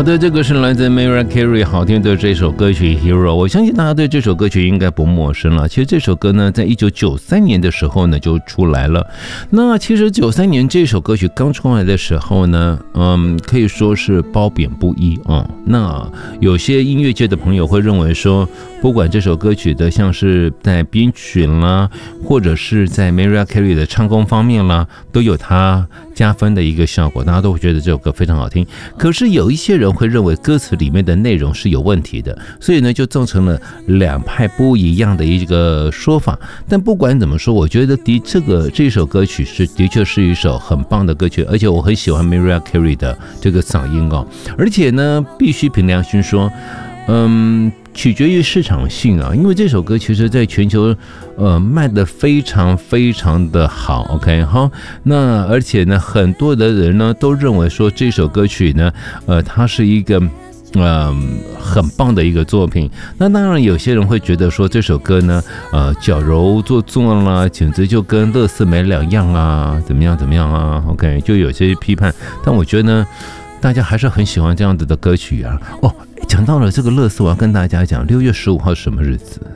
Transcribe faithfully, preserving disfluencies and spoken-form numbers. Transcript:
好的，这个是来自 Mariah Carey 好听的这首歌曲 Hero， 我相信大家对这首歌曲应该不陌生了。其实这首歌呢，在一九九三年的时候呢就出来了。那其实九三年这首歌曲刚出来的时候呢，嗯，可以说是褒贬不一啊、嗯。那有些音乐界的朋友会认为说，不管这首歌曲的像是在编曲啦，或者是在 Mariah Carey 的唱功方面啦，都有它加分的一个效果，大家都会觉得这首歌非常好听。可是有一些人会认为歌词里面的内容是有问题的，所以呢就造成了两派不一样的一个说法。但不管怎么说，我觉得的这个这首歌曲是的确是一首很棒的歌曲，而且我很喜欢 Mariah Carey 的这个嗓音哦。而且呢，必须凭良心说，嗯。取决于市场性啊，因为这首歌其实在全球呃卖得非常非常的好 ，OK 好，那而且呢，很多的人呢都认为说这首歌曲呢，呃，它是一个呃很棒的一个作品。那当然有些人会觉得说这首歌呢，呃，矫揉做作啦，简直就跟垃圾没两样啊，怎么样怎么样啊 ，OK 就有些批判。但我觉得呢，大家还是很喜欢这样子的歌曲啊，哦。讲到了这个垃圾，我要跟大家讲，六月十五号是什么日子？